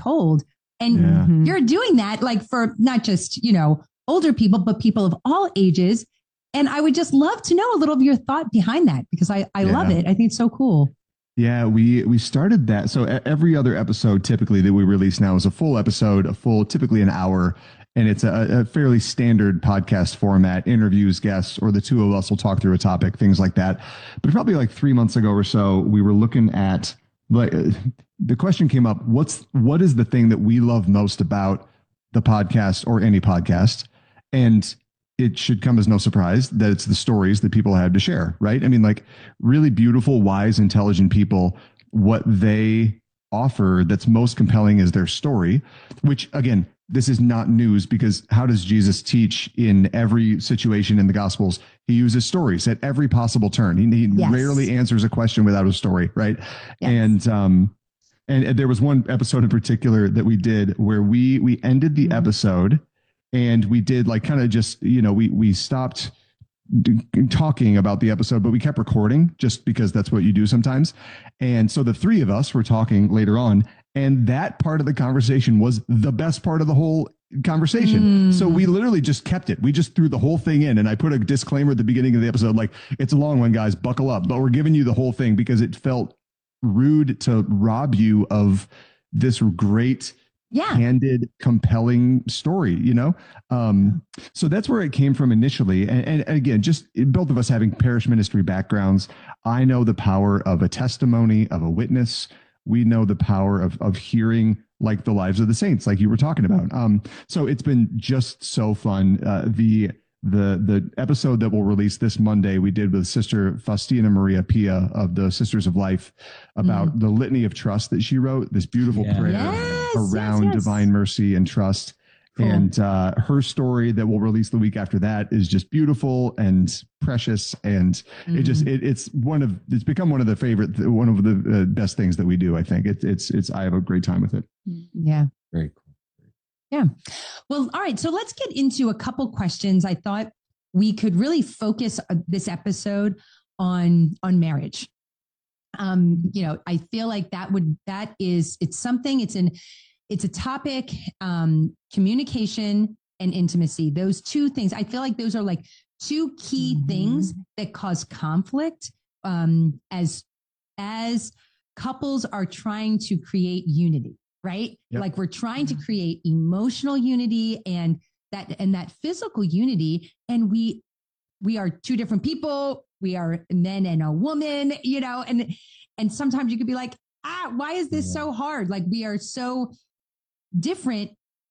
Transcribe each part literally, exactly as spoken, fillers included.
told. And yeah. you're doing that like for not just, you know, older people, but people of all ages. And I would just love to know a little of your thought behind that because I, I yeah. love it. I think it's so cool. Yeah, we we started that. So every other episode typically that we release now is a full episode, a full, typically an hour. And it's a, a fairly standard podcast format, interviews, guests, or the two of us will talk through a topic, things like that. But probably like three months ago or so, we were looking at, like, the question came up, what's what is the thing that we love most about the podcast or any podcast? And it should come as no surprise that it's the stories that people have to share, right? I mean, like really beautiful, wise, intelligent people, what they offer that's most compelling is their story, which again, this is not news because how does Jesus teach in every situation in the Gospels? He uses stories at every possible turn. He, he yes. rarely answers a question without a story, right? Yes. And um, and there was one episode in particular that we did where we we ended the mm-hmm. episode and we did like kind of just, you know, we we stopped d- talking about the episode, but we kept recording just because that's what you do sometimes. And so the three of us were talking later on. And that part of the conversation was the best part of the whole conversation. Mm. So we literally just kept it. We just threw the whole thing in. And I put a disclaimer at the beginning of the episode, like, it's a long one, guys, buckle up. But we're giving you the whole thing because it felt rude to rob you of this great, yeah. candid, compelling story, you know? Um, so that's where it came from initially. And, and again, just both of us having parish ministry backgrounds, I know the power of a testimony, of a witness. We know the power of of hearing like the lives of the saints, like you were talking about. Um, so it's been just so fun. Uh, the the the episode that we'll release this Monday, we did with Sister Faustina Maria Pia of the Sisters of Life about mm. the litany of trust that she wrote, this beautiful yeah. prayer yes, around yes, yes. divine mercy and trust. Cool. And uh, her story that we'll release the week after that is just beautiful and precious. And mm-hmm. it just, it, it's one of, it's become one of the favorite, one of the uh, best things that we do. I think it, it's, it's, I have a great time with it. Yeah. Very cool. Yeah. Well, all right. So let's get into a couple questions. I thought we could really focus this episode on, on marriage. Um, you know, I feel like that would, that is, it's something, it's an, It's a topic, um, communication and intimacy. Those two things, I feel like those are like two key mm-hmm. things that cause conflict um, as as couples are trying to create unity, right? Yep. Like we're trying to create emotional unity and that and that physical unity, and we we are two different people. We are men and a woman, you know, and and sometimes you could be like, ah, why is this yeah. so hard? Like we are so different,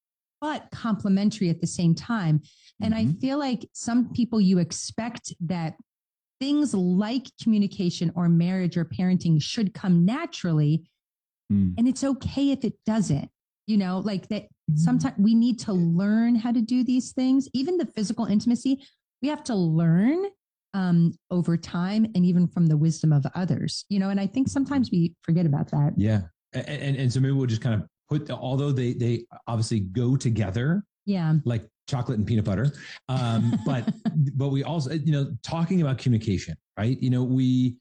but complementary at the same time. And mm-hmm. I feel like some people, you expect that things like communication or marriage or parenting should come naturally. Mm. And it's okay if it doesn't, you know, like that mm-hmm. sometimes we need to learn how to do these things. Even the physical intimacy, we have to learn um, over time and even from the wisdom of others, you know, and I think sometimes we forget about that. Yeah. And, and, and so maybe we'll just kind of put, the, although they, they obviously go together, yeah, like chocolate and peanut butter. Um, but, but we also, you know, talking about communication, right? You know, we,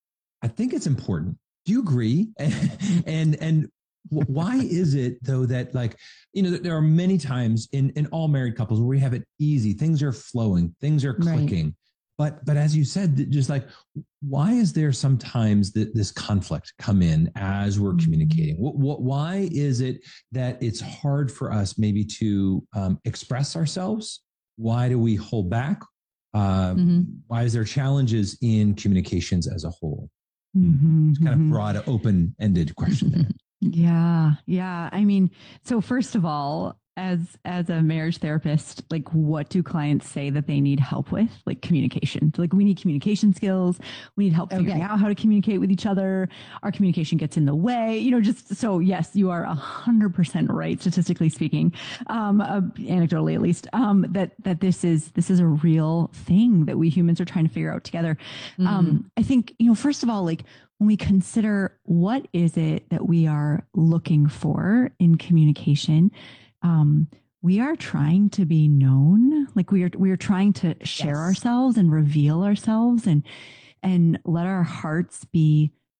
I think it's important. Do you agree? and, and why is it though, that like, you know, there are many times in, in all married couples where we have it easy, things are flowing, things are clicking. Right. But, but as you said, just like, why is there sometimes that this conflict come in as we're communicating? What, what, why is it that it's hard for us maybe to um, express ourselves? Why do we hold back? Uh, mm-hmm. Why is there challenges in communications as a whole? Mm-hmm. It's kind of broad, open-ended question there. Yeah. Yeah. I mean, so first of all, as, as a marriage therapist, like what do clients say that they need help with? Like communication. Like we need communication skills. We need help figuring okay. out how to communicate with each other. Our communication gets in the way, you know, just so yes, you are a hundred percent right. Statistically speaking, um, uh, anecdotally at least, um, that, that this is, this is a real thing that we humans are trying to figure out together. Mm-hmm. Um, I think, you know, first of all, like when we consider what is it that we are looking for in communication, Um, we are trying to be known, like we are, we are trying to share yes. ourselves and reveal ourselves and, and let our hearts be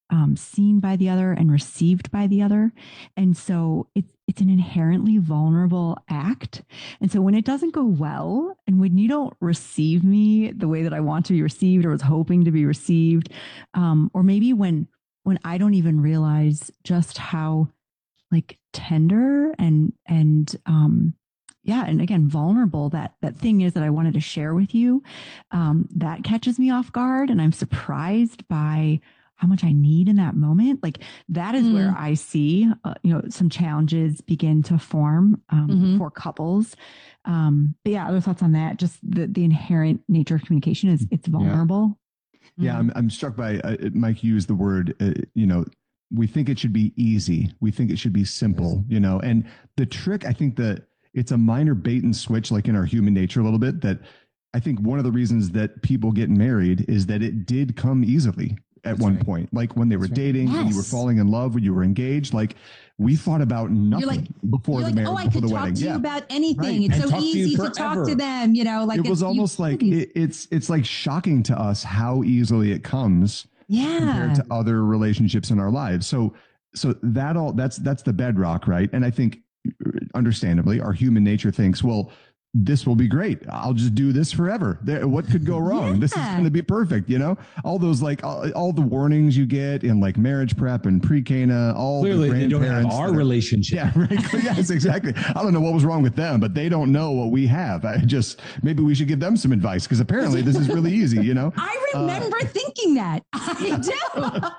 um, seen by the other and received by the other. And so it's, it's an inherently vulnerable act. And so when it doesn't go well, and when you don't receive me the way that I want to be received or was hoping to be received, um, or maybe when, when I don't even realize just how like tender and, and, um, yeah. And again, vulnerable that, that thing is that I wanted to share with you, um, that catches me off guard. And I'm surprised by how much I need in that moment. Like that is mm. where I see, uh, you know, some challenges begin to form um, mm-hmm. for couples. Um, but yeah, other thoughts on that, just the, the inherent nature of communication is it's vulnerable. Yeah. yeah I'm, I'm struck by, uh, Mike used the word, uh, you know, we think it should be easy. We think it should be simple, you know, and the trick, I think that it's a minor bait and switch, like in our human nature a little bit, that I think one of the reasons that people get married is that it did come easily. At That's one right. point, like when they were That's dating, right. yes. when you were falling in love, when you were engaged, like we thought about nothing like, before the like, marriage, oh, I before could the talk wedding. to yeah. you about anything. Right. It's and so easy to, to talk to them, you know, like it was almost like it, it's, it's like shocking to us how easily it comes yeah. compared to other relationships in our lives. So, so that all that's, that's the bedrock. Right. And I think understandably our human nature thinks, well, this will be great. I'll just do this forever. There, what could go wrong? Yeah. This is going to be perfect. You know, all those like all, all the warnings you get in like marriage prep and pre-Cana, all clearly the they don't have our that, relationship. Yeah, right. Yes, exactly. I don't know what was wrong with them, but they don't know what we have. I just maybe we should give them some advice because apparently this is really easy. You know, I remember uh, thinking that. I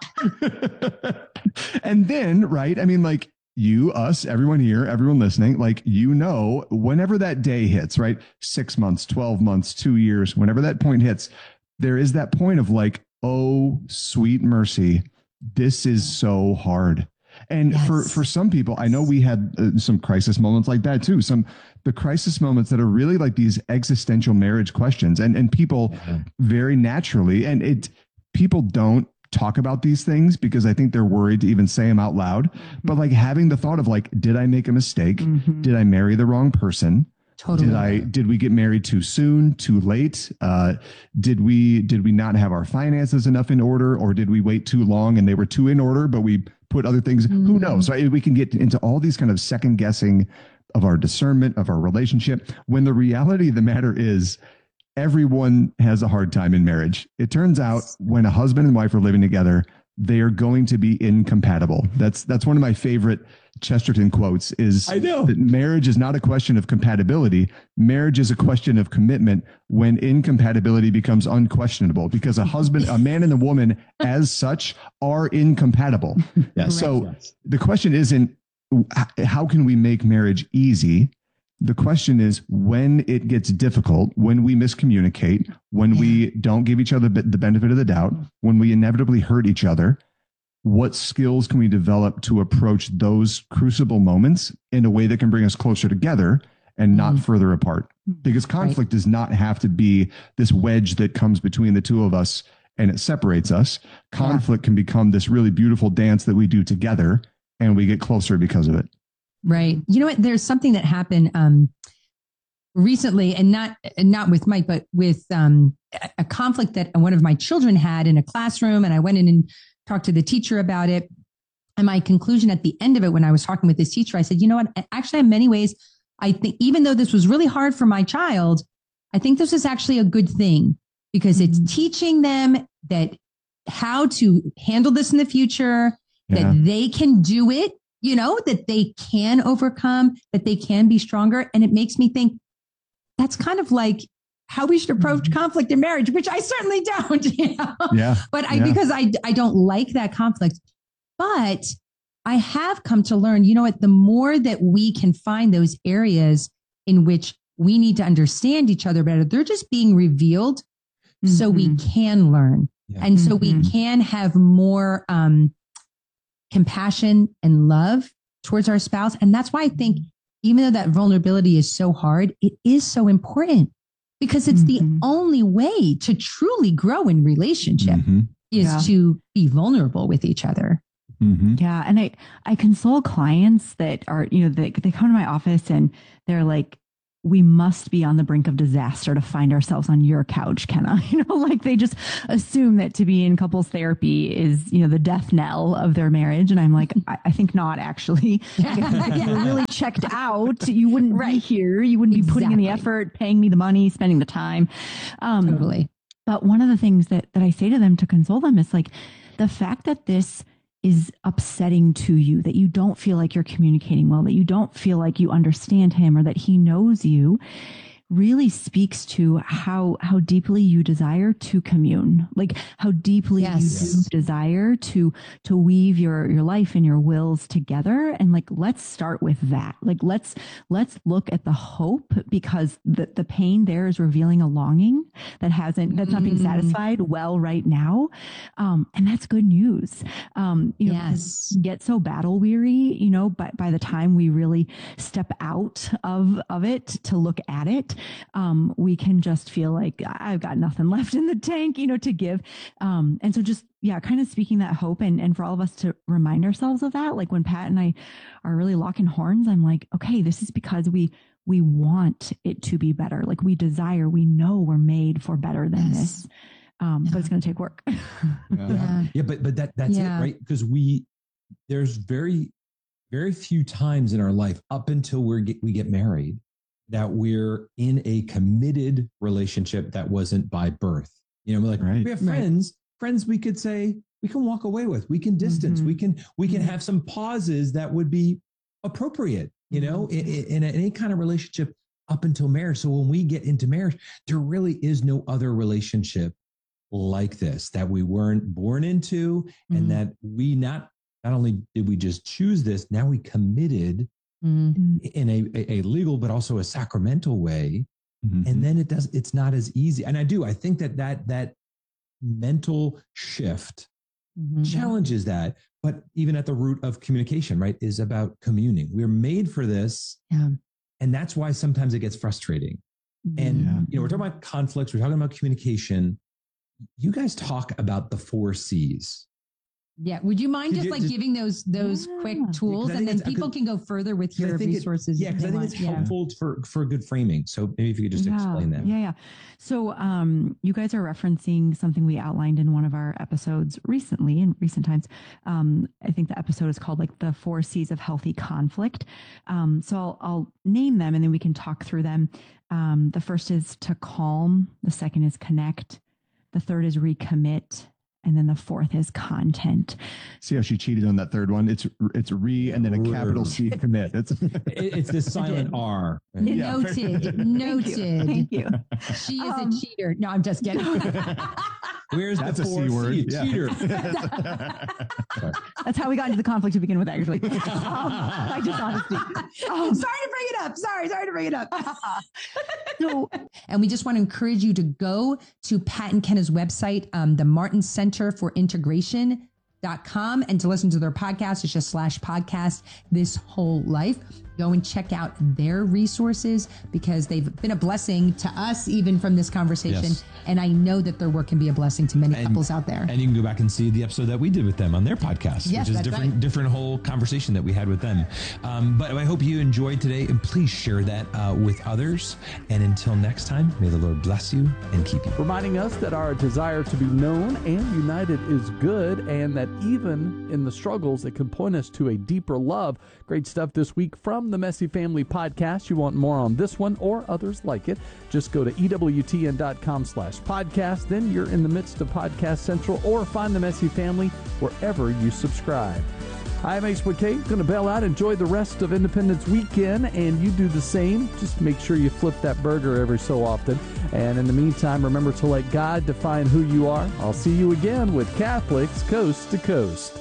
do. And then, right? I mean, like. You, us, everyone here, everyone listening, like, you know, whenever that day hits, right? Six months, twelve months, two years, whenever that point hits, there is that point of like, oh, sweet mercy. This is so hard. And yes. for, for some people, I know we had uh, some crisis moments like that too. Some, the crisis moments that are really like these existential marriage questions and, and people yeah. very naturally, and it, people don't talk about these things because I think they're worried to even say them out loud. But like having the thought of like, did I make a mistake? Mm-hmm. Did I marry the wrong person? Totally. Did I, did we get married too soon, too late? Uh, did we, did we not have our finances enough in order, or did we wait too long and they were too in order, but we put other things, mm-hmm. who knows, right? We can get into all these kind of second guessing of our discernment of our relationship when the reality of the matter is everyone has a hard time in marriage. It turns out when a husband and wife are living together, they are going to be incompatible. That's that's one of my favorite Chesterton quotes is I know. that marriage is not a question of compatibility. Marriage is a question of commitment when incompatibility becomes unquestionable because a husband, a man and a woman as such are incompatible. Yes. So yes. the question isn't how can we make marriage easy? The question is when it gets difficult, when we miscommunicate, when yeah. we don't give each other the benefit of the doubt, when we inevitably hurt each other, what skills can we develop to approach those crucible moments in a way that can bring us closer together and not mm. further apart? Because conflict right. does not have to be this wedge that comes between the two of us and it separates us. Conflict yeah. can become this really beautiful dance that we do together and we get closer because of it. Right. You know what? There's something that happened um, recently, and not not with Mike, but with um, a conflict that one of my children had in a classroom. And I went in and talked to the teacher about it. And my conclusion at the end of it, when I was talking with this teacher, I said, you know what? Actually, in many ways, I think even though this was really hard for my child, I think this is actually a good thing because it's teaching them that how to handle this in the future, yeah. that they can do it. You know, that they can overcome, that they can be stronger. And it makes me think that's kind of like how we should approach mm-hmm. conflict in marriage, which I certainly don't, you know? Yeah. But I, yeah. because I, I don't like that conflict, but I have come to learn, you know what, the more that we can find those areas in which we need to understand each other better, they're just being revealed mm-hmm. so we can learn. Yeah. And mm-hmm. so we can have more, um, compassion and love towards our spouse. And that's why I think even though that vulnerability is so hard, it is so important because it's mm-hmm. the only way to truly grow in relationship mm-hmm. is yeah. to be vulnerable with each other. Mm-hmm. Yeah. And I, I console clients that are, you know, they, they come to my office and they're like, we must be on the brink of disaster to find ourselves on your couch, Kenna. You know, like they just assume that to be in couples therapy is, you know, the death knell of their marriage. And I'm like, I, I think not actually. If you were really checked out, you wouldn't right. be here. You wouldn't exactly. be putting in the effort, paying me the money, spending the time. Um, totally. But one of the things that, that I say to them to console them is like the fact that this is upsetting to you, that you don't feel like you're communicating well, that you don't feel like you understand him or that he knows you, really speaks to how how deeply you desire to commune, like how deeply yes. you do yes. desire to to weave your your life and your wills together. And like, let's start with that. Like, let's let's look at the hope, because the the pain there is revealing a longing that hasn't that's not being satisfied well right now, um, and that's good news. Um, you know, yes, we get so battle weary, you know, but by the time we really step out of of it to look at it, um, we can just feel like I've got nothing left in the tank, you know, to give. Um, and so just, yeah, kind of speaking that hope, and, and for all of us to remind ourselves of that. Like when Pat and I are really locking horns, I'm like, okay, this is because we, we want it to be better. Like we desire, we know we're made for better than yes. this. Um, yeah. But it's going to take work. yeah. yeah. yeah. But, but that, that's yeah. it, right? Because we, there's very, very few times in our life up until we get, we get married that we're in a committed relationship that wasn't by birth. You know, we're like, right. we have friends, right. friends we could say we can walk away with, we can distance, mm-hmm. we can, we can have some pauses that would be appropriate, you know, mm-hmm. in, in any kind of relationship up until marriage. So when we get into marriage, there really is no other relationship like this that we weren't born into, mm-hmm. and that we not, not only did we just choose this, now we committed Mm-hmm. in a, a legal, but also a sacramental way. Mm-hmm. And then it does, it's not as easy. And I do, I think that that, that mental shift mm-hmm. challenges that, but even at the root of communication, right, is about communing. We're made for this. Yeah. And that's why sometimes it gets frustrating. And, yeah. you know, we're talking about conflicts, we're talking about communication. You guys talk about the four C's. Yeah. Would you mind just you, like just, giving those those yeah. quick tools, and then people can go further with your resources? It, yeah, because I think want. it's yeah. helpful for, for a good framing. So maybe if you could just yeah. explain that. Yeah, yeah. So um, you guys are referencing something we outlined in one of our episodes recently, in recent times. Um, I think the episode is called like the four C's of healthy conflict. Um, so I'll, I'll name them and then we can talk through them. Um, the first is to calm. The second is connect. The third is recommit. And then the fourth is content. See how she cheated on that third one? It's it's re and then a capital C commit. It's it's the silent R. Right? Yeah. Noted. Noted. Thank you. She is um, a cheater. No, I'm just kidding. Where's That's the a C word? C? Yeah. Cheater. That's how we got into the conflict to begin with, actually. Um, my dishonesty. Um, sorry to bring it up. Sorry, sorry to bring it up. so, and we just want to encourage you to go to Pat and Kenna's website, um, the Martin Center for Integration dot com, and to listen to their podcast. It's just slash podcast This Whole Life. Go and check out their resources, because they've been a blessing to us even from this conversation. Yes. And I know that their work can be a blessing to many and, couples out there. And you can go back and see the episode that we did with them on their podcast, yes, which is different, right. different whole conversation that we had with them. Um, but I hope you enjoyed today, and please share that uh, with others. And until next time, may the Lord bless you and keep you. Reminding us that our desire to be known and united is good, and that even in the struggles, it can point us to a deeper love. Great stuff this week from the Messy Family Podcast. You want more on this one or others like it, just go to E W T N dot com slash podcast. Then you're in the midst of Podcast Central, or find the Messy Family wherever you subscribe. I'm Ace McKay, going to bail out. Enjoy the rest of Independence Weekend, and you do the same. Just make sure you flip that burger every so often. And in the meantime, remember to let God define who you are. I'll see you again with Catholics Coast to Coast.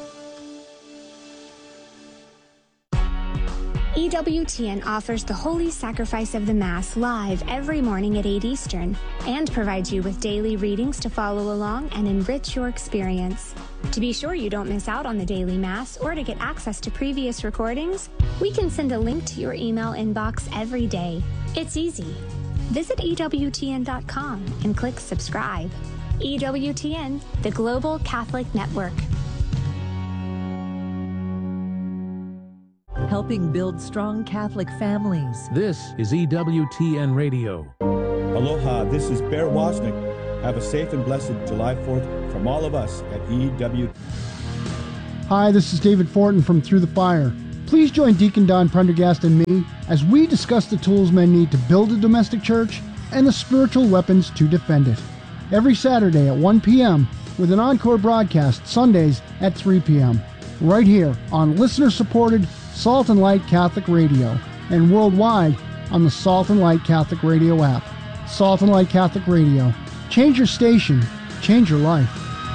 E W T N offers the Holy Sacrifice of the Mass live every morning at eight Eastern, and provides you with daily readings to follow along and enrich your experience. To be sure you don't miss out on the daily Mass, or to get access to previous recordings, we can send a link to your email inbox every day. It's easy. Visit E W T N dot com and click subscribe. E W T N, the Global Catholic Network. Help helping build strong Catholic families. This is E W T N Radio. Aloha, this is Bear Wozniak. Have a safe and blessed July fourth from all of us at E W. Hi, this is David Fortin from Through the Fire. Please join Deacon Don Prendergast and me as we discuss the tools men need to build a domestic church and the spiritual weapons to defend it. Every Saturday at one p.m. with an encore broadcast Sundays at three p.m. right here on listener-supported Salt and Light Catholic Radio and worldwide on the Salt and Light Catholic Radio app. Salt and Light Catholic Radio. Change your station. Change your life.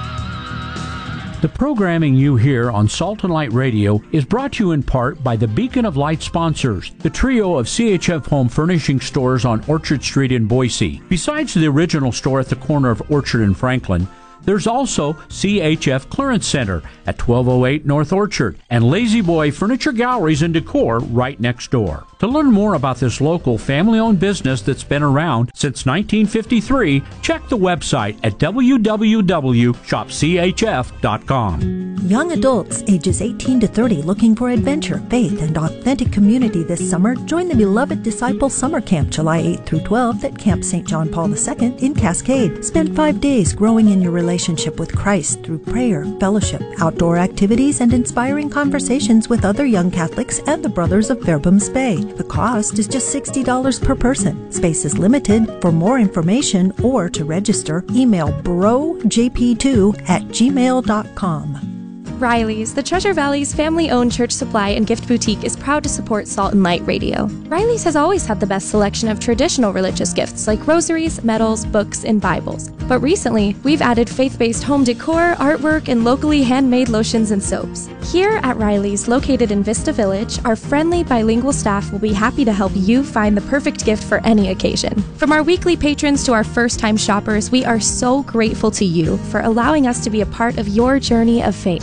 The programming you hear on Salt and Light Radio is brought to you in part by the Beacon of Light sponsors, the trio of C H F Home Furnishing stores on Orchard Street in Boise. Besides the original store at the corner of Orchard and Franklin, there's also C H F Clearance Center at twelve oh eight North Orchard and Lazy Boy Furniture Galleries and Decor right next door. To learn more about this local family-owned business that's been around since nineteen fifty-three, check the website at w w w dot shop c h f dot com. Young adults ages eighteen to thirty looking for adventure, faith, and authentic community this summer, join the Beloved Disciple Summer Camp July eighth through twelfth at Camp Saint John Paul the Second in Cascade. Spend five days growing in your relationship with Christ through prayer, fellowship, outdoor activities, and inspiring conversations with other young Catholics and the Brothers of Fairbanks Bay. The cost is just sixty dollars per person. Space is limited. For more information or to register, email bro j p two at gmail dot com. Riley's, the Treasure Valley's family-owned church supply and gift boutique, is proud to support Salt and Light Radio. Riley's has always had the best selection of traditional religious gifts like rosaries, medals, books, and Bibles. But recently, we've added faith-based home decor, artwork, and locally handmade lotions and soaps. Here at Riley's, located in Vista Village, our friendly bilingual staff will be happy to help you find the perfect gift for any occasion. From our weekly patrons to our first-time shoppers, we are so grateful to you for allowing us to be a part of your journey of faith.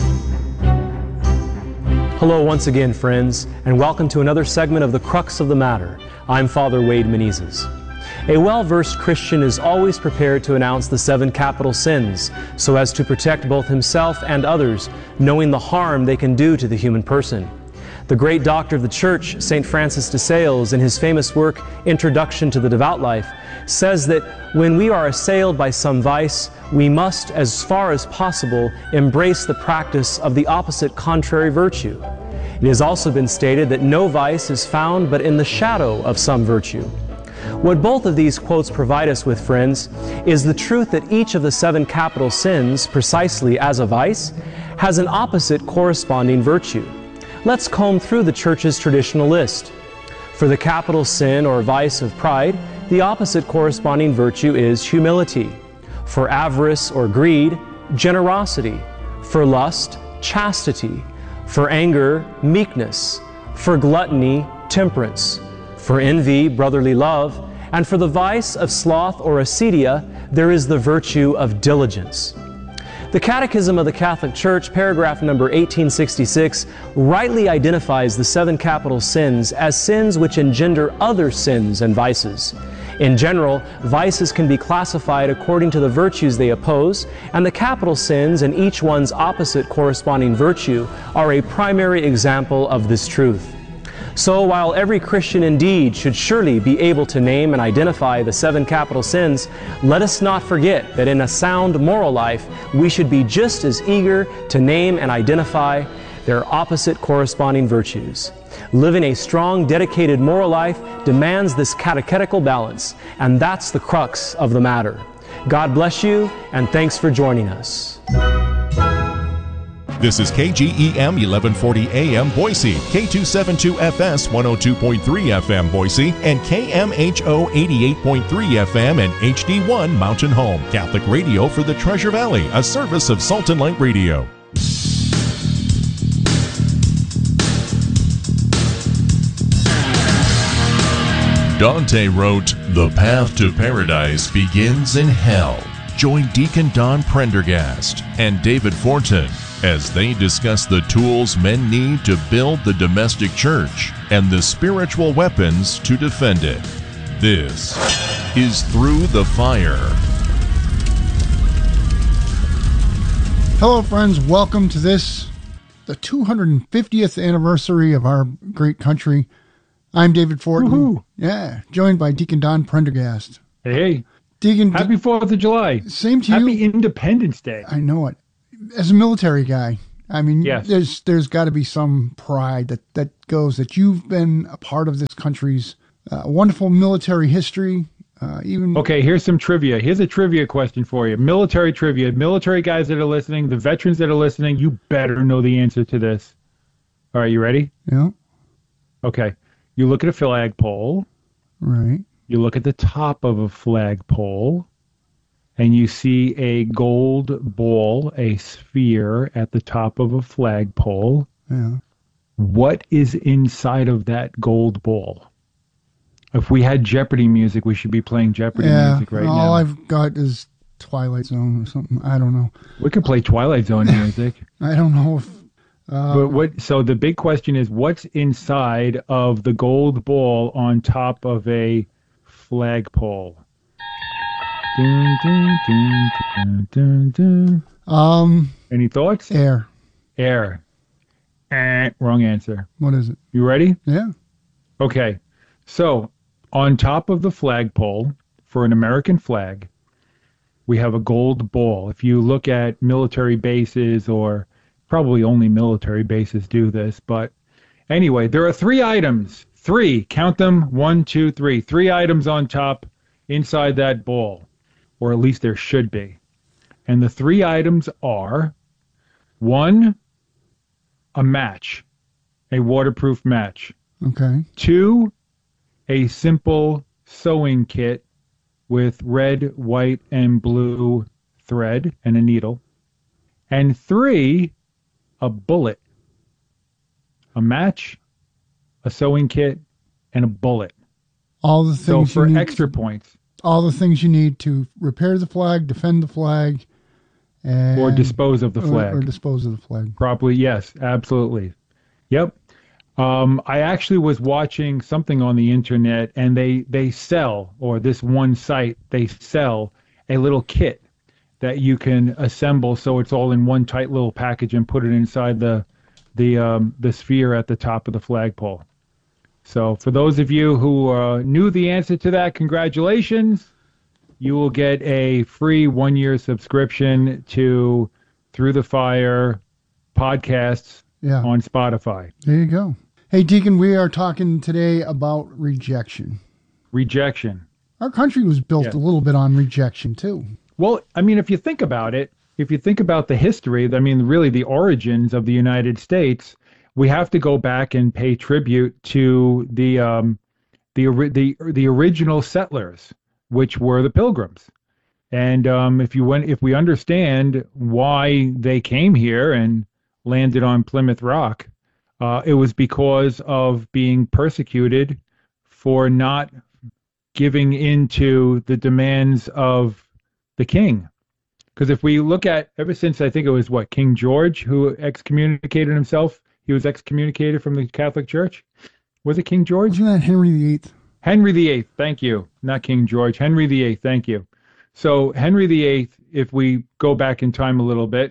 Hello once again, friends, and welcome to another segment of The Crux of the Matter. I'm Father Wade Menezes. A well-versed Christian is always prepared to announce the seven capital sins so as to protect both himself and others, knowing the harm they can do to the human person. The great doctor of the Church, Saint Francis de Sales, in his famous work, Introduction to the Devout Life, says that when we are assailed by some vice, we must, as far as possible, embrace the practice of the opposite contrary virtue. It has also been stated that no vice is found but in the shadow of some virtue. What both of these quotes provide us with, friends, is the truth that each of the seven capital sins, precisely as a vice, has an opposite corresponding virtue. Let's comb through the Church's traditional list. For the capital sin or vice of pride, the opposite corresponding virtue is humility. For avarice or greed, generosity. For lust, chastity. For anger, meekness. For gluttony, temperance. For envy, brotherly love. And for the vice of sloth or acedia, there is the virtue of diligence. The Catechism of the Catholic Church, paragraph number eighteen sixty-six, rightly identifies the seven capital sins as sins which engender other sins and vices. In general, vices can be classified according to the virtues they oppose, and the capital sins and each one's opposite corresponding virtue are a primary example of this truth. So while every Christian indeed should surely be able to name and identify the seven capital sins, let us not forget that in a sound moral life, we should be just as eager to name and identify their opposite corresponding virtues. Living a strong, dedicated moral life demands this catechetical balance, and that's the crux of the matter. God bless you, and thanks for joining us. This is K G E M eleven forty A M Boise, K two seventy-two F S one oh two point three F M Boise, and K M H O eighty-eight point three F M and H D one Mountain Home. Catholic radio for the Treasure Valley, a service of Salt and Light Radio. Dante wrote, "The path to paradise begins in hell." Join Deacon Don Prendergast and David Fortin as they discuss the tools men need to build the domestic church and the spiritual weapons to defend it. This is Through the Fire. Hello, friends. Welcome to this the two hundred fiftieth anniversary of our great country. I'm David Fortin. Woo-hoo. Yeah, joined by Deacon Don Prendergast. Hey, Deacon, happy fourth of July. Same to happy you. Happy Independence Day. I know it. As a military guy, I mean, yes. there's there's got to be some pride that, that goes that you've been a part of this country's uh, wonderful military history. Uh, even Okay, here's some trivia. Here's a trivia question for you. Military trivia. Military guys that are listening, the veterans that are listening, you better know the answer to this. All right, you ready? Yeah. Okay. You look at a flagpole. Right. You look at the top of a flagpole, and you see a gold ball, a sphere at the top of a flagpole. Yeah. What is inside of that gold ball? If we had Jeopardy music, we should be playing Jeopardy yeah, music right all now. All I've got is Twilight Zone or something. I don't know. We could play Twilight Zone music. I don't know if. Uh, but what? So the big question is, what's inside of the gold ball on top of a flagpole? Dun, dun, dun, dun, dun, dun. Um. Any thoughts? Air. Air. Eh, wrong answer. What is it? You ready? Yeah. Okay. So on top of the flagpole for an American flag, we have a gold ball. If you look at military bases, or probably only military bases do this, but anyway, there are three items. Three. Count them. One, two, three. Three items on top inside that ball, or at least there should be. And the three items are, one, a match, a waterproof match. Okay. Two, a simple sewing kit with red, white, and blue thread and a needle. And three, a bullet. A match, a sewing kit, and a bullet. All the things So for you need, extra points. All the things you need to repair the flag, defend the flag, and Or dispose of the flag. Or, or dispose of the flag. Properly, yes, absolutely. Yep. Um, I actually was watching something on the internet, and they, they sell, or this one site, they sell a little kit that you can assemble so it's all in one tight little package and put it inside the the um, the sphere at the top of the flagpole. So for those of you who uh, knew the answer to that, congratulations. You will get a free one-year subscription to Through the Fire podcasts yeah. on Spotify. There you go. Hey, Deacon, we are talking today about rejection. Rejection. Our country was built yes. a little bit on rejection, too. Well, I mean, if you think about it, if you think about the history, I mean, really the origins of the United States, we have to go back and pay tribute to the um, the the the original settlers, which were the Pilgrims. And um, if you went, if we understand why they came here and landed on Plymouth Rock, uh, it was because of being persecuted for not giving into the demands of the king. Because if we look at, ever since I think it was what, King George, who excommunicated himself, he was excommunicated from the Catholic Church. Was it King George? Wasn't that Henry the Eighth? Henry the Eighth, thank you. Not King George, Henry the Eighth, thank you. So Henry the Eighth, if we go back in time a little bit,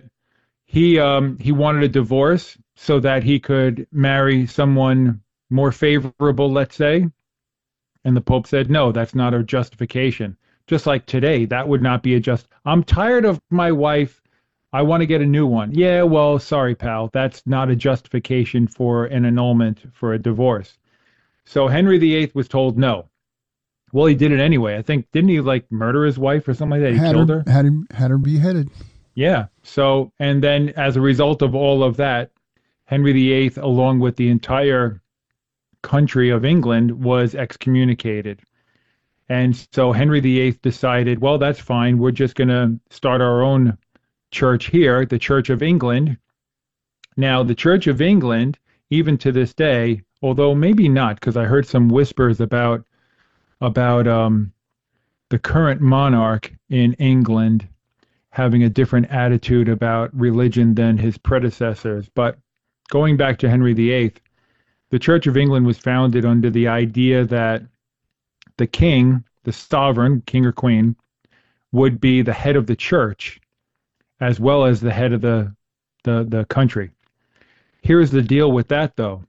he um, he wanted a divorce so that he could marry someone more favorable, let's say. And the Pope said, no, that's not a justification. Just like today, that would not be a just, I'm tired of my wife, I want to get a new one. Yeah, well, sorry, pal, that's not a justification for an annulment for a divorce. So Henry the Eighth was told no. Well, he did it anyway. I think, didn't he like murder his wife or something like that? He had killed her, her? Had her, had her beheaded. Yeah. So, and then as a result of all of that, Henry the Eighth, along with the entire country of England, was excommunicated. And so Henry the Eighth decided, well, that's fine. We're just going to start our own church here, the Church of England. Now, the Church of England, even to this day, although maybe not, because I heard some whispers about about um, the current monarch in England having a different attitude about religion than his predecessors. But going back to Henry the Eighth, the Church of England was founded under the idea that the king, the sovereign, king or queen, would be the head of the church as well as the head of the the, the country. here's the deal with that, though.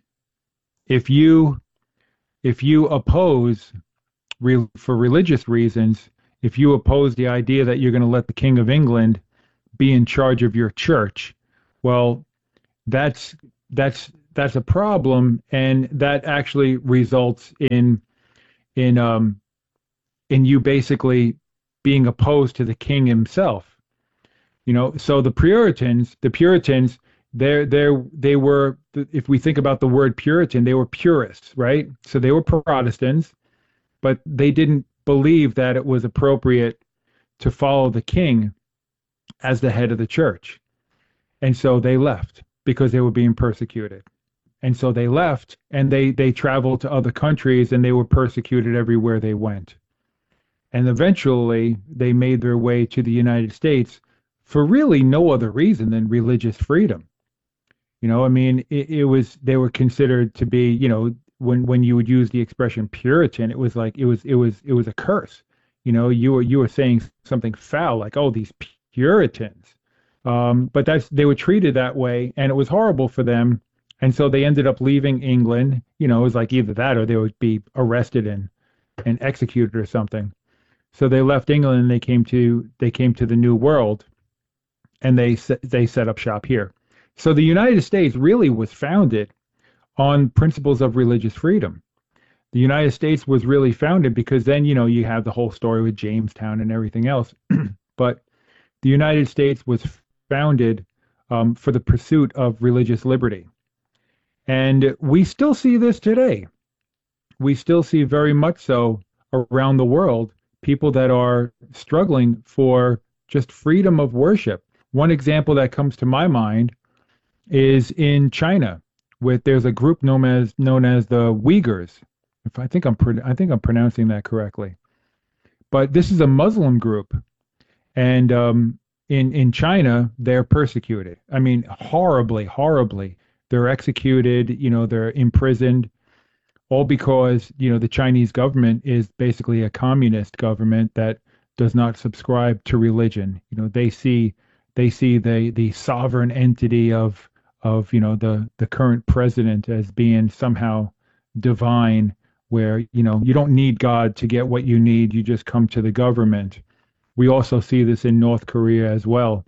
If you if you oppose re, for religious reasons, if you oppose the idea that you're going to let the King of England be in charge of your church, well, that's that's that's a problem, and that actually results in in um in you basically being opposed to the king himself. You know, so the Puritans, the Puritans, they're they're they were, if we think about the word Puritan, they were purists, right? So they were Protestants, but they didn't believe that it was appropriate to follow the king as the head of the church. And so they left because they were being persecuted. And so they left, and they, they traveled to other countries, and they were persecuted everywhere they went. And eventually, they made their way to the United States for really no other reason than religious freedom. You know, I mean, it, it was, they were considered to be, you know, when, when you would use the expression Puritan, it was like, it was, it was, it was a curse. You know, you were, you were saying something foul, like, oh, these Puritans. Um, but that's, they were treated that way, and it was horrible for them. And so they ended up leaving England. You know, it was like either that or they would be arrested and, and executed or something. So they left England and they came to, they came to the New World, and they, they set up shop here. So the United States really was founded on principles of religious freedom. The United States was really founded because then, you know, you have the whole story with Jamestown and everything else. But the United States was founded um, for the pursuit of religious liberty. And we still see this today. We still see very much so around the world, people that are struggling for just freedom of worship. One example that comes to my mind is in China, with there's a group known as known as the Uyghurs. If I think I'm I think I'm pronouncing that correctly. But this is a Muslim group, and um, in in China they're persecuted. I mean, horribly, horribly. They're executed, you know, they're imprisoned, all because, you know, the Chinese government is basically a communist government that does not subscribe to religion. You know, they see they see the the sovereign entity of of, you know, the the current president as being somehow divine, where, you know, you don't need God to get what you need, you just come to the government. We also see this in North Korea as well.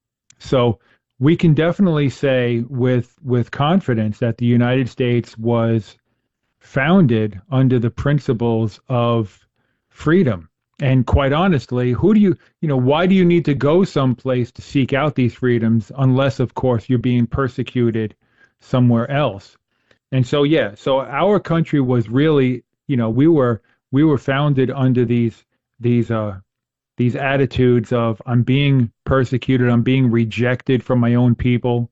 So we can definitely say with with confidence that the United States was founded under the principles of freedom. And quite honestly, who do you, you know, why do you need to go someplace to seek out these freedoms unless, of course, you're being persecuted somewhere else? And so, yeah, so our country was really, you know, we were we were founded under these these uh these attitudes of, I'm being persecuted, I'm being rejected from my own people.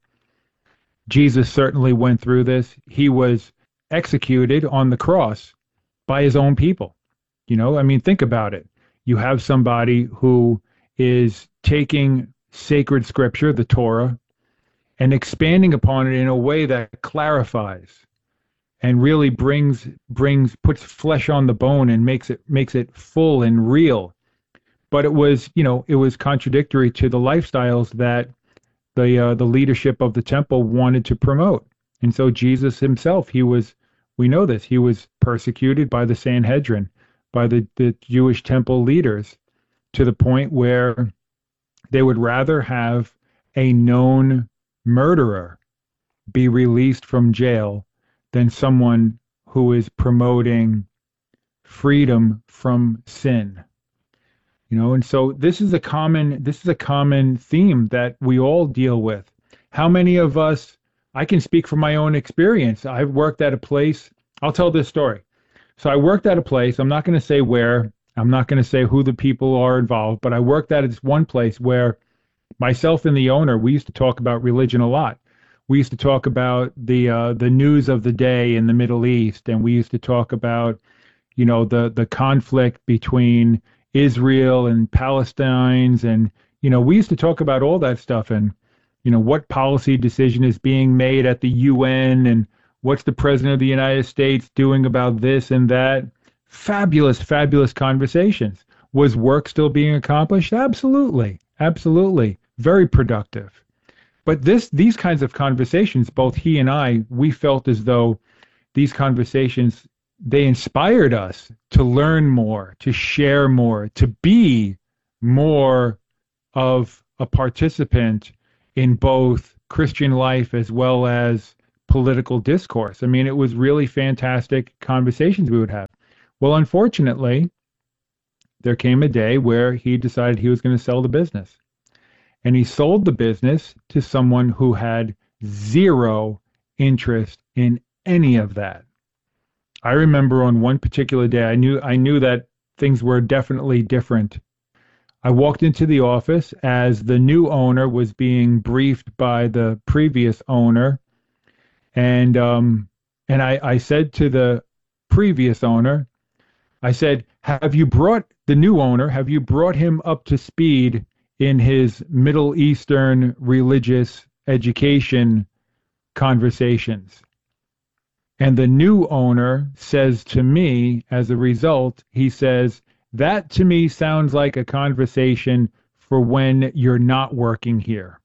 Jesus certainly went through this. He was executed on the cross by his own people. You know, I mean, think about it. You have somebody who is taking sacred scripture, the Torah, and expanding upon it in a way that clarifies and really brings brings puts flesh on the bone and makes it makes it full and real. But it was, you know, it was contradictory to the lifestyles that the uh, the leadership of the temple wanted to promote. And so Jesus himself, he was, we know this, he was persecuted by the Sanhedrin, by the, the Jewish temple leaders, to the point where they would rather have a known murderer be released from jail than someone who is promoting freedom from sin. You know, and so this is a common this is a common theme that we all deal with. How many of us, I can speak from my own experience. I've worked at a place, I'll tell this story. So I worked at a place, I'm not going to say where, I'm not going to say who the people are involved, but I worked at this one place where myself and the owner, we used to talk about religion a lot. We used to talk about the uh, the news of the day in the Middle East, and we used to talk about, you know, the the conflict between Israel and Palestine, and, you know, we used to talk about all that stuff, and, you know, what policy decision is being made at the U N, and what's the president of the United States doing about this and that. Fabulous, fabulous conversations. Was work still being accomplished? Absolutely, absolutely. Very productive. but this these kinds of conversations, both he and I, we felt as though these conversations, they inspired us to learn more, to share more, to be more of a participant in both Christian life as well as political discourse. I mean, it was really fantastic conversations we would have. Well, unfortunately, there came a day where he decided he was going to sell the business. And he sold the business to someone who had zero interest in any of that. I remember on one particular day, I knew I knew that things were definitely different. I walked into the office as the new owner was being briefed by the previous owner, and um, and I, I said to the previous owner, I said, "Have you brought the new owner? Have you brought him up to speed in his Middle Eastern religious education conversations?" And the new owner says to me, as a result, he says, "That to me sounds like a conversation for when you're not working here."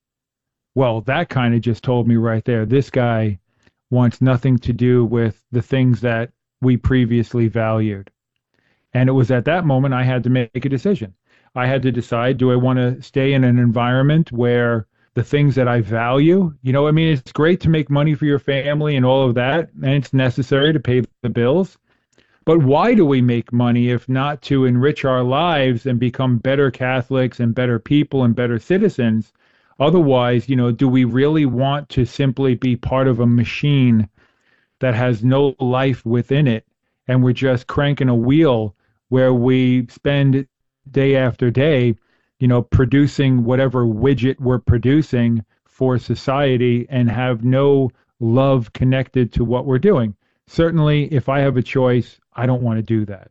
Well, that kind of just told me right there, this guy wants nothing to do with the things that we previously valued. And it was at that moment I had to make a decision. I had to decide, do I want to stay in an environment where the things that I value, you know, I mean, it's great to make money for your family and all of that, and it's necessary to pay the bills. But why do we make money if not to enrich our lives and become better Catholics and better people and better citizens? Otherwise, you know, do we really want to simply be part of a machine that has no life within it, and we're just cranking a wheel where we spend day after day, you know, producing whatever widget we're producing for society and have no love connected to what we're doing? Certainly, if I have a choice, I don't want to do that.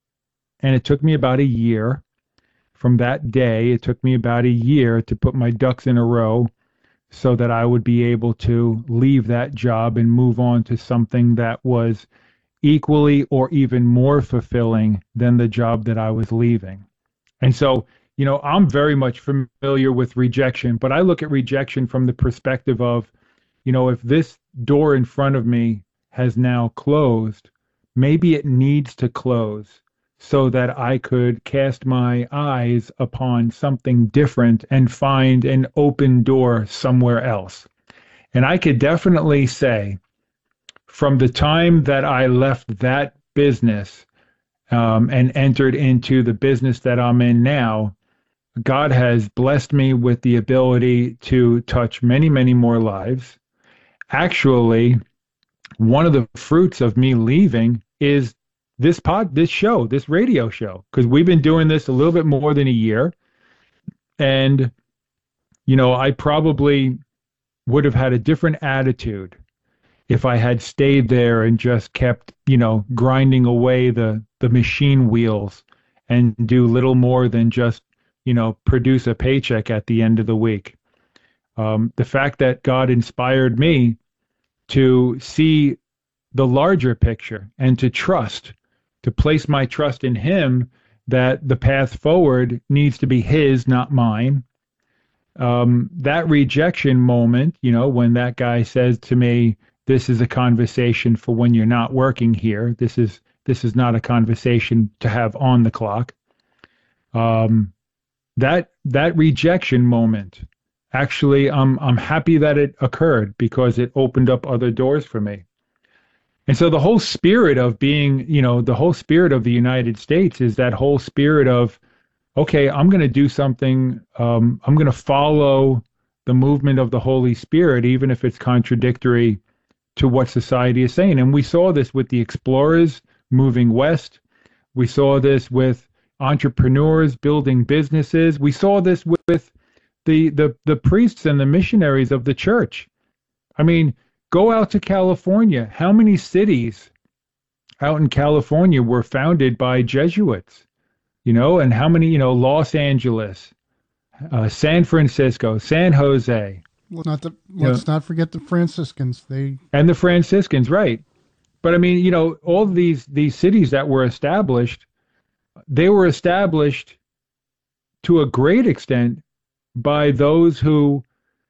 And it took me about a year from that day. It took me about a year to put my ducks in a row so that I would be able to leave that job and move on to something that was equally or even more fulfilling than the job that I was leaving. And so, you know, I'm very much familiar with rejection, but I look at rejection from the perspective of, you know, if this door in front of me has now closed, maybe it needs to close so that I could cast my eyes upon something different and find an open door somewhere else. And I could definitely say, from the time that I left that business um, and entered into the business that I'm in now, God has blessed me with the ability to touch many, many more lives. Actually, one of the fruits of me leaving is this pod, this show, this radio show, because we've been doing this a little bit more than a year. And, you know, I probably would have had a different attitude if I had stayed there and just kept, you know, grinding away the, the machine wheels and do little more than just, you know, produce a paycheck at the end of the week. Um, the fact that God inspired me to see the larger picture and to trust, to place my trust in Him, that the path forward needs to be His, not mine. Um, that rejection moment, you know, when that guy says to me, "This is a conversation for when you're not working here. This is this is not a conversation to have on the clock." Um, that that rejection moment, actually, I'm I'm happy that it occurred because it opened up other doors for me. And so the whole spirit of being, you know, the whole spirit of the United States is that whole spirit of, okay, I'm going to do something. Um, I'm going to follow the movement of the Holy Spirit, even if it's contradictory to what society is saying. And we saw this with the explorers moving west. We saw this with entrepreneurs building businesses. We saw this with the, the, the priests and the missionaries of the church. I mean, go out to California. How many cities out in California were founded by Jesuits? You know, and how many, you know, Los Angeles, uh, San Francisco, San Jose. Let's not, the, let's not forget the Franciscans. They and the Franciscans, right? But I mean, you know, all of these these cities that were established, they were established to a great extent by those who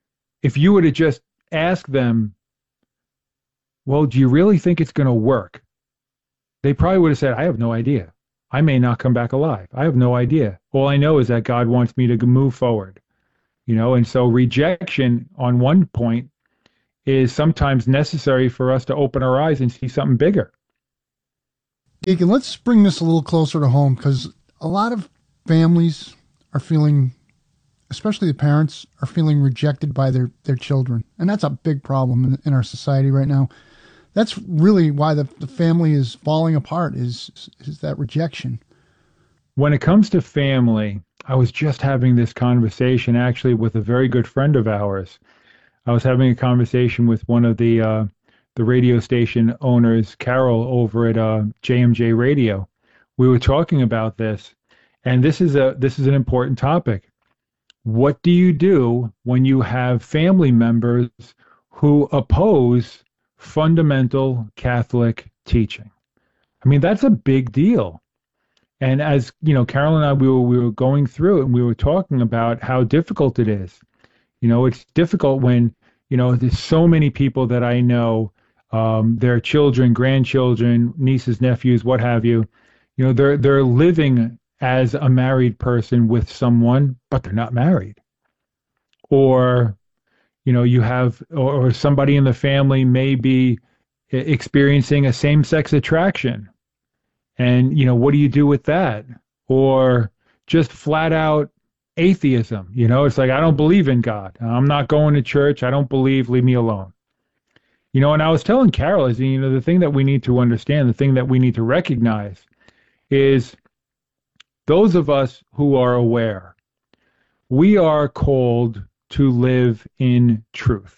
if you were to just ask them, well, do you really think it's going to work? They probably would have said, I have no idea. I may not come back alive. I have no idea. All I know is that God wants me to move forward. You know, and so rejection on one point is sometimes necessary for us to open our eyes and see something bigger. Deacon, let's bring this a little closer to home, because a lot of families are feeling, especially the parents, are feeling rejected by their, their children. And that's a big problem in, in our society right now. That's really why the, the family is falling apart, is, is that rejection. When it comes to family, I was just having this conversation actually with a very good friend of ours. I was having a conversation with one of the uh, the radio station owners, Carol, over at uh, J M J Radio. We were talking about this, and this is a this is an important topic. What do you do when you have family members who oppose fundamental Catholic teaching? I mean, that's a big deal. And as you know, Carol and I, we were we were going through it, and we were talking about how difficult it is. You know, it's difficult when, you know, there's so many people that I know, um, their children, grandchildren, nieces, nephews, what have you. You know, they're they're living as a married person with someone, but they're not married. Or, you know, you have, or, or somebody in the family may be experiencing a same-sex attraction. And, you know, what do you do with that? Or just flat out atheism. You know, it's like, I don't believe in God. I'm not going to church. I don't believe, leave me alone. You know, and I was telling Carol, is, you know, the thing that we need to understand, the thing that we need to recognize is those of us who are aware, we are called to live in truth.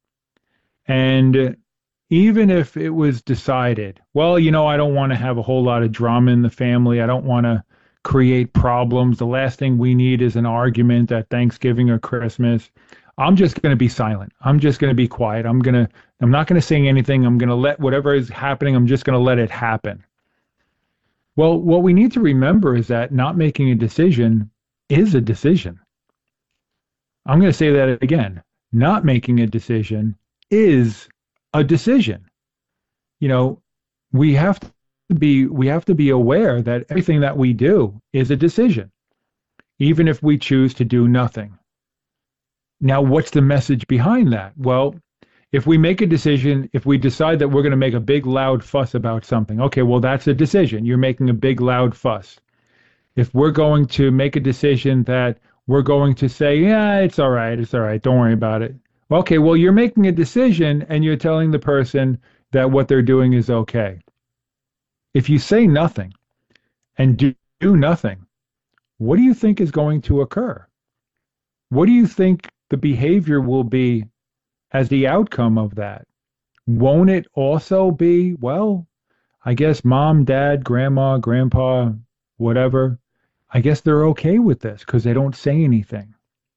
And even if it was decided, well, you know, I don't want to have a whole lot of drama in the family. I don't want to create problems. The last thing we need is an argument at Thanksgiving or Christmas. I'm just going to be silent. I'm just going to be quiet. I'm going to, I'm not going to say anything. I'm going to let whatever is happening, I'm just going to let it happen. Well, what we need to remember is that not making a decision is a decision. I'm going to say that again. Not making a decision is a decision. You know, we have to be we have to be aware that everything that we do is a decision, even if we choose to do nothing. Now, what's the message behind that? Well, if we make a decision, if we decide that we're going to make a big loud fuss about something, okay, well, that's a decision. You're making a big loud fuss. If we're going to make a decision that we're going to say, yeah, it's all right, it's all right, don't worry about it. Okay, well, you're making a decision and you're telling the person that what they're doing is okay. If you say nothing and do, do nothing, what do you think is going to occur? What do you think the behavior will be as the outcome of that? Won't it also be, well, I guess mom, dad, grandma, grandpa, whatever, I guess they're okay with this because they don't say anything.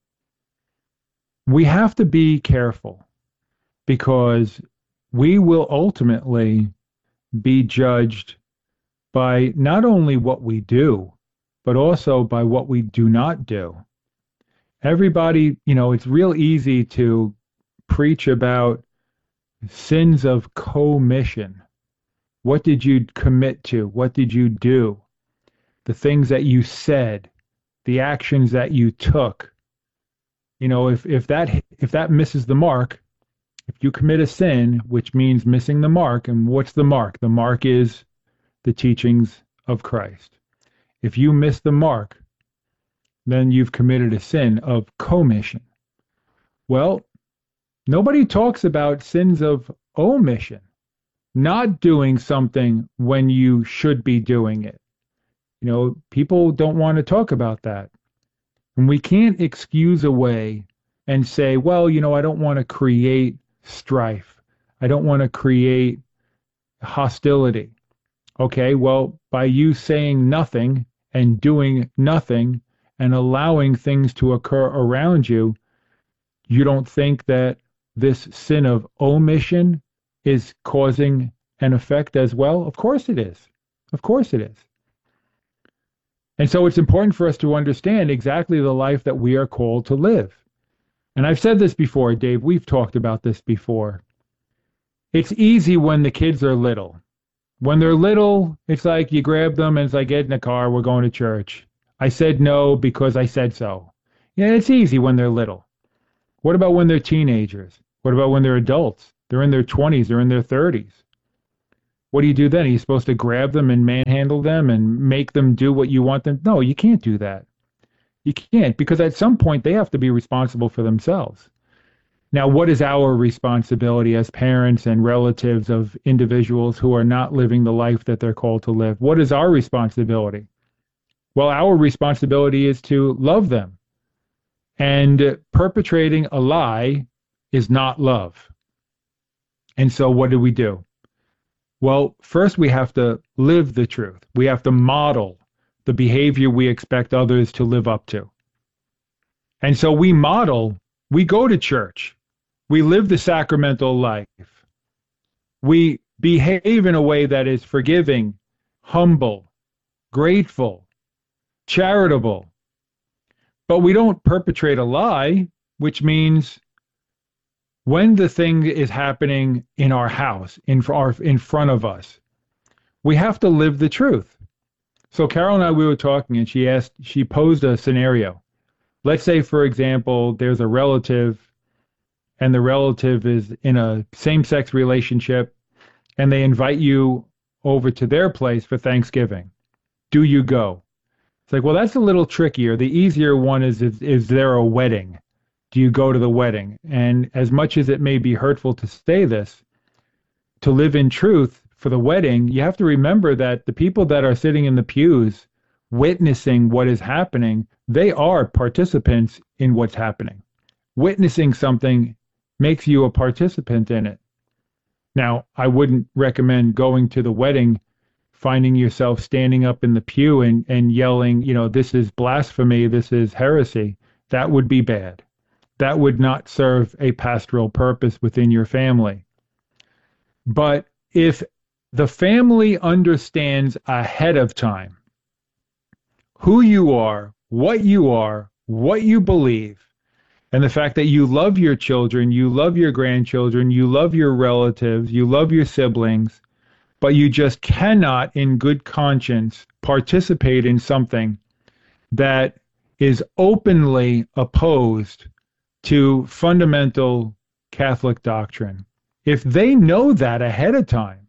We have to be careful because we will ultimately be judged by not only what we do, but also by what we do not do. Everybody, you know, it's real easy to preach about sins of commission. What did you commit to? What did you do? The things that you said, the actions that you took. You know, if, if that if that misses the mark, if you commit a sin, which means missing the mark, and what's the mark? The mark is the teachings of Christ. If you miss the mark, then you've committed a sin of commission. Well, nobody talks about sins of omission, not doing something when you should be doing it. You know, people don't want to talk about that. And we can't excuse away and say, well, you know, I don't want to create strife. I don't want to create hostility. Okay, well, by you saying nothing and doing nothing and allowing things to occur around you, you don't think that this sin of omission is causing an effect as well? Of course it is. Of course it is. And so it's important for us to understand exactly the life that we are called to live. And I've said this before, Dave, we've talked about this before. It's easy when the kids are little. When they're little, it's like you grab them and it's like, get in the car, we're going to church. I said no because I said so. Yeah, it's easy when they're little. What about when they're teenagers? What about when they're adults? They're in their twenties, they're in their thirties. What do you do then? Are you supposed to grab them and manhandle them and make them do what you want them? No, you can't do that. You can't, because at some point they have to be responsible for themselves. Now, what is our responsibility as parents and relatives of individuals who are not living the life that they're called to live? What is our responsibility? Well, our responsibility is to love them. And perpetrating a lie is not love. And so what do we do? Well, first we have to live the truth. We have to model the behavior we expect others to live up to. And so we model, we go to church. We live the sacramental life. We behave in a way that is forgiving, humble, grateful, charitable. But we don't perpetrate a lie, which means when the thing is happening in our house, in, our, in front of us, we have to live the truth. So Carol and I, we were talking, and she asked, she posed a scenario. Let's say, for example, there's a relative, and the relative is in a same-sex relationship, and they invite you over to their place for Thanksgiving. Do you go? It's like, well, that's a little trickier. The easier one is, is, is there a wedding? Do you go to the wedding? And as much as it may be hurtful to say this, to live in truth for the wedding, you have to remember that the people that are sitting in the pews witnessing what is happening, they are participants in what's happening. Witnessing something makes you a participant in it. Now, I wouldn't recommend going to the wedding, finding yourself standing up in the pew and, and yelling, you know, this is blasphemy, this is heresy. That would be bad. That would not serve a pastoral purpose within your family. But if the family understands ahead of time who you are, what you are, what you believe, and the fact that you love your children, you love your grandchildren, you love your relatives, you love your siblings, but you just cannot in good conscience participate in something that is openly opposed to fundamental Catholic doctrine. If they know that ahead of time,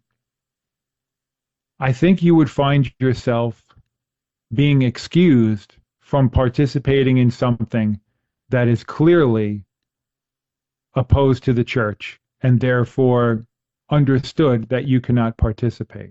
I think you would find yourself being excused from participating in something that is clearly opposed to the church and therefore understood that you cannot participate.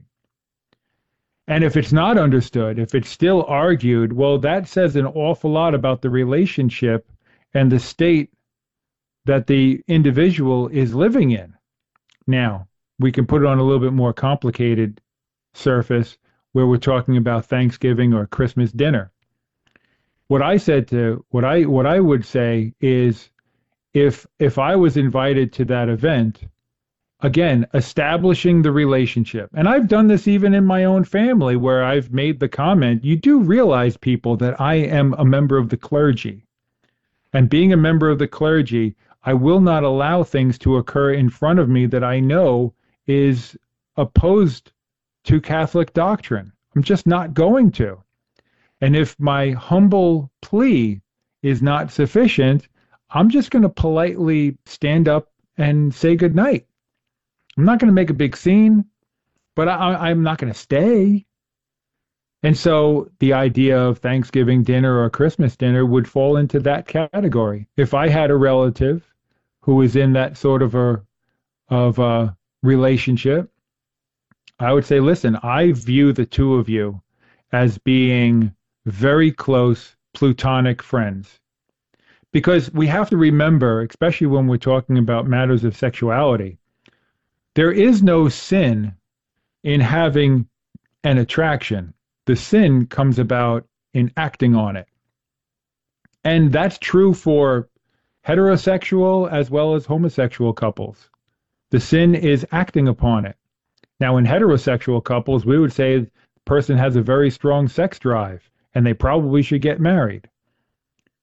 And if it's not understood, if it's still argued, well, that says an awful lot about the relationship and the state that the individual is living in. Now, we can put it on a little bit more complicated surface where we're talking about Thanksgiving or Christmas dinner. What I said to, what I what I would say is if if I was invited to that event, again, establishing the relationship. And I've done this even in my own family where I've made the comment, you do realize, people, that I am a member of the clergy. And being a member of the clergy, I will not allow things to occur in front of me that I know is opposed to Catholic doctrine. I'm just not going to. And if my humble plea is not sufficient, I'm just going to politely stand up and say goodnight. I'm not going to make a big scene, but I, I'm not going to stay. And so the idea of Thanksgiving dinner or Christmas dinner would fall into that category. If I had a relative who is in that sort of a of a relationship, I would say, listen, I view the two of you as being very close platonic friends. Because we have to remember, especially when we're talking about matters of sexuality, there is no sin in having an attraction. The sin comes about in acting on it. And that's true for heterosexual as well as homosexual couples. The sin is acting upon it. Now, in heterosexual couples, we would say the person has a very strong sex drive, and they probably should get married.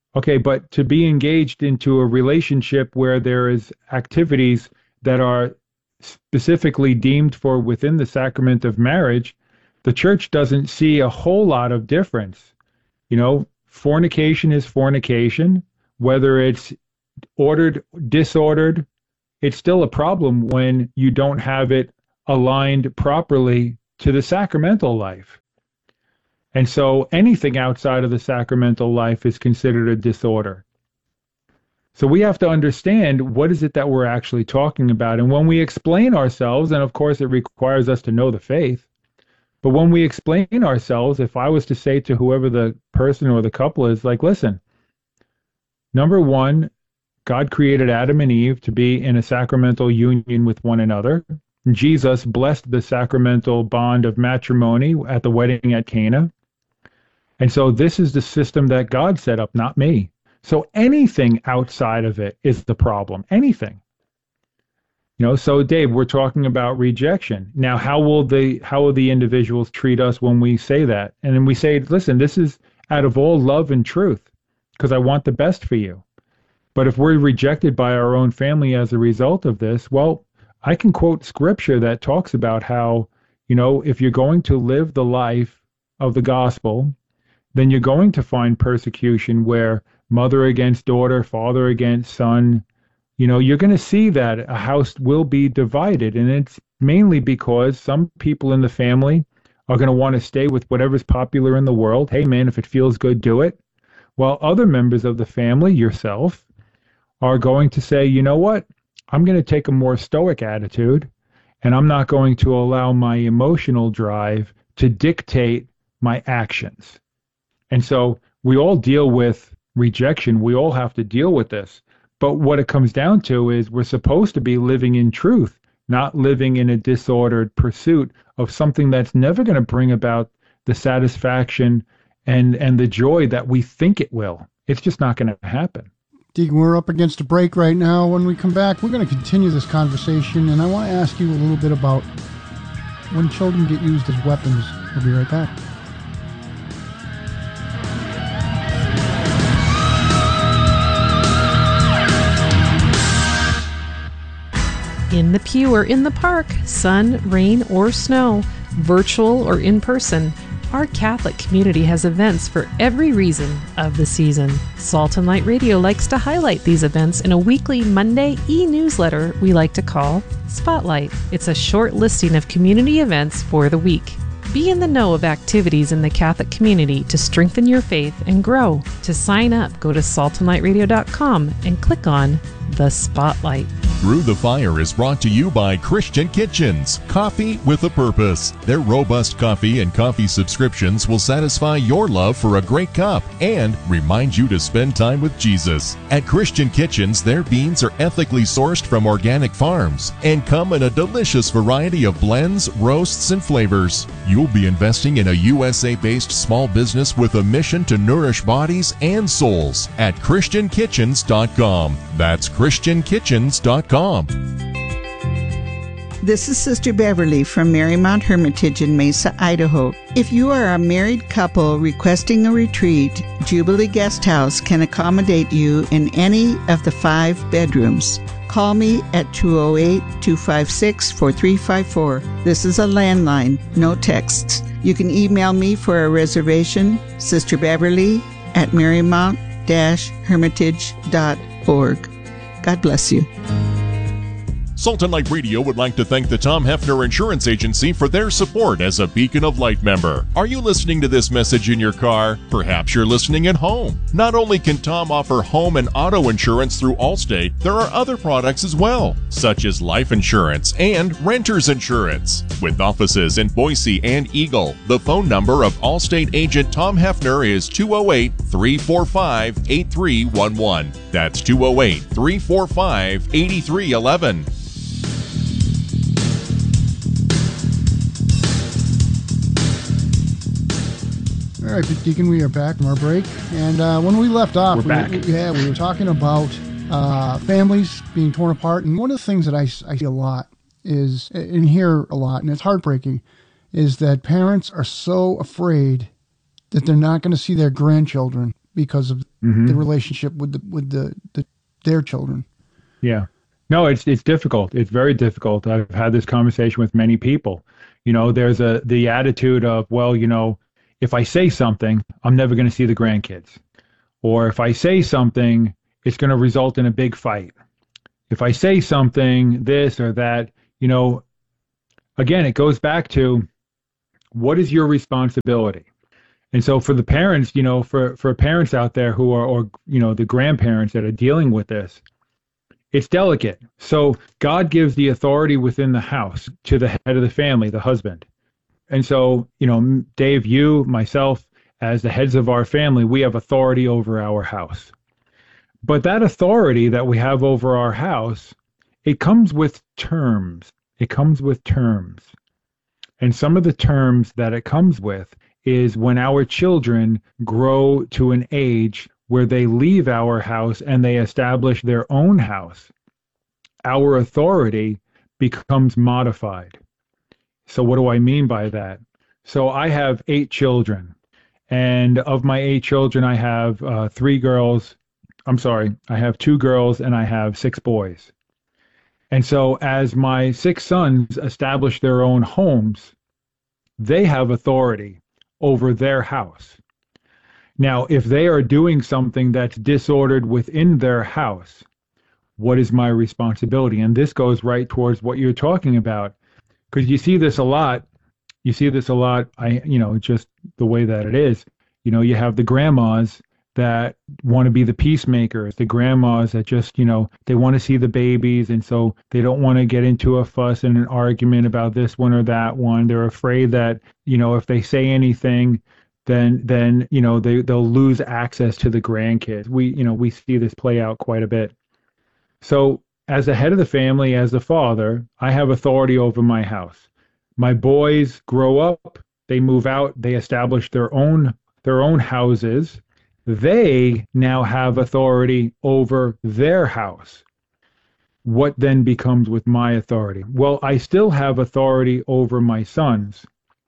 Okay, but to be engaged into a relationship where there is activities that are specifically deemed for within the sacrament of marriage, the church doesn't see a whole lot of difference. You know, fornication is fornication, whether it's ordered, disordered, it's still a problem when you don't have it aligned properly to the sacramental life. And so anything outside of the sacramental life is considered a disorder. So we have to understand what is it that we're actually talking about. And when we explain ourselves, and of course it requires us to know the faith, but when we explain ourselves, if I was to say to whoever the person or the couple is, like, listen, number one, God created Adam and Eve to be in a sacramental union with one another. Jesus blessed the sacramental bond of matrimony at the wedding at Cana. And so this is the system that God set up, not me. So anything outside of it is the problem. Anything. You know, so Dave, we're talking about rejection. Now, how will the how will the individuals treat us when we say that? And then we say, listen, this is out of all love and truth, because I want the best for you. But if we're rejected by our own family as a result of this, well, I can quote scripture that talks about how, you know, if you're going to live the life of the gospel, then you're going to find persecution where mother against daughter, father against son, you know, you're going to see that a house will be divided. And it's mainly because some people in the family are going to want to stay with whatever's popular in the world. Hey, man, if it feels good, do it. While other members of the family, yourself, are going to say, you know what, I'm going to take a more stoic attitude, and I'm not going to allow my emotional drive to dictate my actions. And so we all deal with rejection. We all have to deal with this. But what it comes down to is we're supposed to be living in truth, not living in a disordered pursuit of something that's never going to bring about the satisfaction and, and the joy that we think it will. It's just not going to happen. Deacon, we're up against a break right now. When we come back, we're going to continue this conversation, and I want to ask you a little bit about when children get used as weapons. We'll be right back. In the pew or in the park, sun, rain, or snow, virtual or in person, our Catholic community has events for every reason of the season. Salt and Light Radio likes to highlight these events in a weekly Monday e-newsletter we like to call Spotlight. It's a short listing of community events for the week. Be in the know of activities in the Catholic community to strengthen your faith and grow. To sign up, go to salt and light radio dot com and click on the Spotlight. Through the Fire is brought to you by Christian Kitchens, coffee with a purpose. Their robust coffee and coffee subscriptions will satisfy your love for a great cup and remind you to spend time with Jesus. At Christian Kitchens, their beans are ethically sourced from organic farms and come in a delicious variety of blends, roasts, and flavors. You'll be investing in a U S A-based small business with a mission to nourish bodies and souls at christian kitchens dot com. That's christian kitchens dot com. This is Sister Beverly from Marymount Hermitage in Mesa, Idaho. If you are a married couple requesting a retreat, Jubilee Guest House can accommodate you in any of the five bedrooms. Call me at two oh eight, two five six, four three five four. This is a landline, no texts. You can email me for a reservation, Sister Beverly at marymount dash hermitage dot org. God bless you. Salt and Light Radio would like to thank the Tom Hefner Insurance Agency for their support as a Beacon of Light member. Are you listening to this message in your car? Perhaps you're listening at home. Not only can Tom offer home and auto insurance through Allstate, there are other products as well, such as life insurance and renter's insurance. With offices in Boise and Eagle, the phone number of Allstate agent Tom Hefner is two oh eight, three four five, eight three one one. That's two oh eight, three four five, eight three one one. All right, Deacon, we are back from our break. And uh, when we left off, we're we, back. We, yeah, we were talking about uh, families being torn apart. And one of the things that I, I see a lot is, and hear a lot, and it's heartbreaking, is that parents are so afraid that they're not going to see their grandchildren because of Mm-hmm. the relationship with the with the, the their children. Yeah. No, it's it's difficult. It's very difficult. I've had this conversation with many people. You know, there's a the attitude of, well, you know, if I say something, I'm never going to see the grandkids. Or if I say something, it's going to result in a big fight. If I say something, this or that, you know, again, it goes back to what is your responsibility? And so for the parents, you know, for, for parents out there who are, or, you know, the grandparents that are dealing with this, it's delicate. So God gives the authority within the house to the head of the family, the husband. And so, you know, Dave, you, myself, as the heads of our family, we have authority over our house. But that authority that we have over our house, it comes with terms. It comes with terms. And some of the terms that it comes with is when our children grow to an age where they leave our house and they establish their own house, our authority becomes modified. So what do I mean by that? So I have eight children, and of my eight children, I have uh, three girls. I'm sorry, I have two girls and I have six boys. And so as my six sons establish their own homes, they have authority over their house. Now, if they are doing something that's disordered within their house, what is my responsibility? And this goes right towards what you're talking about, because you see this a lot. You see this a lot. I, you know, just the way that it is. You know, you have the grandmas that want to be the peacemakers, the grandmas that just, you know, they want to see the babies, and so they don't want to get into a fuss and an argument about this one or that one. They're afraid that, you know, if they say anything, then then you know they they'll lose access to the grandkids. We you know we see this play out quite a bit. So as the head of the family, as the father, I have authority over my house. My boys grow up, they move out, they establish their own their own houses. They now have authority over their house. What then becomes with my authority? Well, I still have authority over my sons,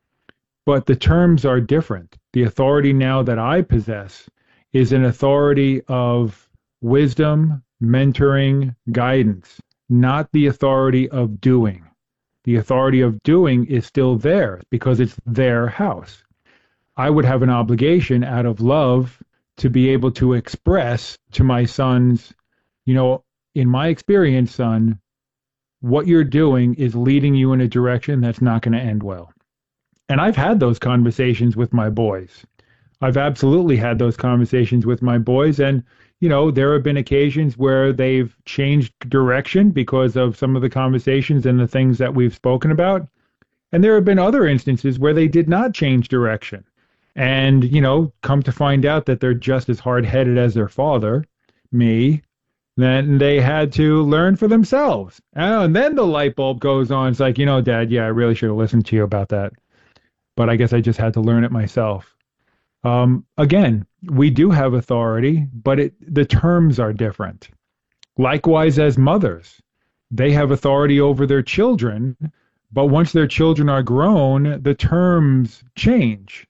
but the terms are different. The authority now that I possess is an authority of wisdom, mentoring, guidance, not the authority of doing. The authority of doing is still there because it's their house. I would have an obligation out of love to be able to express to my sons, you know, in my experience, son, what you're doing is leading you in a direction that's not going to end well. And I've had those conversations with my boys. I've absolutely had those conversations with my boys. And, you know, there have been occasions where they've changed direction because of some of the conversations and the things that we've spoken about. And there have been other instances where they did not change direction. And, you know, come to find out that they're just as hard-headed as their father, me, then they had to learn for themselves. And then the light bulb goes on. It's like, you know, Dad, yeah, I really should have listened to you about that. But I guess I just had to learn it myself. Um, again, we do have authority, but it, the terms are different. Likewise, as mothers, they have authority over their children, but once their children are grown, the terms change.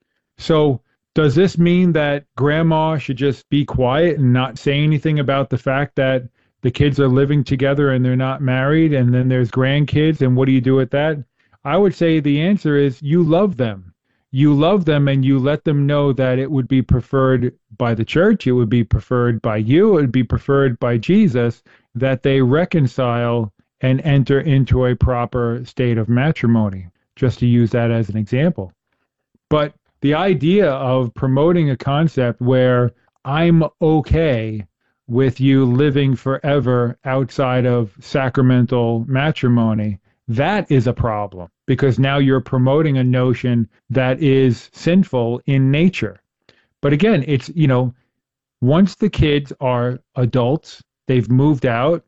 So does this mean that grandma should just be quiet and not say anything about the fact that the kids are living together and they're not married, and then there's grandkids, and what do you do with that? I would say the answer is you love them. You love them and you let them know that it would be preferred by the church, it would be preferred by you, it would be preferred by Jesus, that they reconcile and enter into a proper state of matrimony, just to use that as an example. But the idea of promoting a concept where I'm okay with you living forever outside of sacramental matrimony, that is a problem, because now you're promoting a notion that is sinful in nature. But again, it's, you know, once the kids are adults, they've moved out,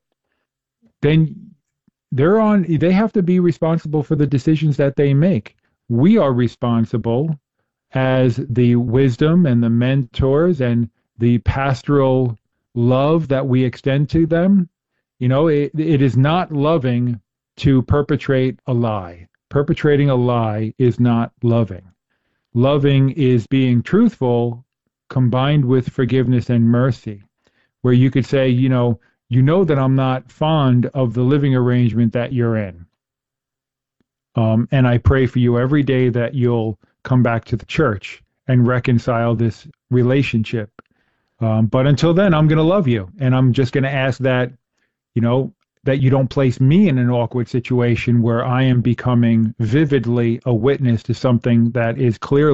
then they're on, they have to be responsible for the decisions that they make. We are responsible as the wisdom and the mentors and the pastoral love that we extend to them. You know, it, it is not loving to perpetrate a lie. Perpetrating a lie is not loving. Loving is being truthful combined with forgiveness and mercy, where you could say, you know, you know that I'm not fond of the living arrangement that you're in. Um, and I pray for you every day that you'll come back to the church and reconcile this relationship. Um, but until then, I'm going to love you. And I'm just going to ask that, you know, that you don't place me in an awkward situation where I am becoming vividly a witness to something that is clearly